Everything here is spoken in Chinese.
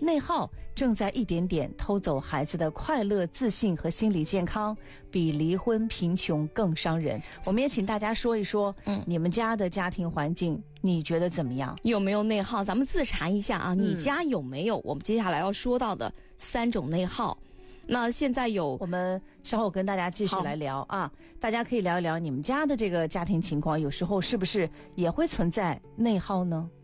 内耗正在一点点偷走孩子的快乐、自信和心理健康，比离婚、贫穷更伤人。我们也请大家说一说，你们家的家庭环境你觉得怎么样？ 有没有内耗？咱们自查一下啊，你家有没有我们接下来要说到的3种内耗？那现在有， 我们稍后跟大家继续来聊啊，大家可以聊一聊你们家的这个家庭情况，有时候是不是也会存在内耗呢？